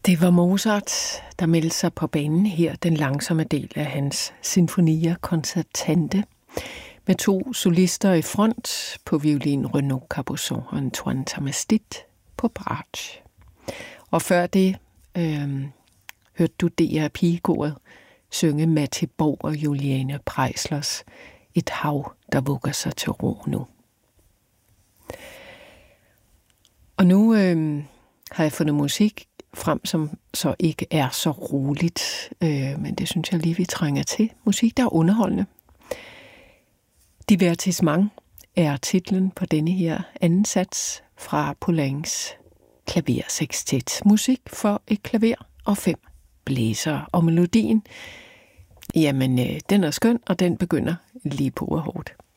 Det var Mozart, der meldte sig på banen her, den langsomme del af hans Sinfonia Concertante, med 2 solister i front, på violin Renaud Capuçon og Antoine Tamastit på bratsch. Og før det hørte du DR Pigekoret synge Matti Borg og Juliane Preislers Et hav, der vugger sig til ro nu. Og nu har jeg fundet musik frem, som så ikke er så roligt, men det synes jeg lige, vi trænger til. Musik, der er underholdende. Divertissement er titlen på denne her anden sats fra Poulencs klaversekstet. Musik for et klaver og 5 blæsere. Og melodien, jamen, den er skøn, og den begynder lige på hårdt.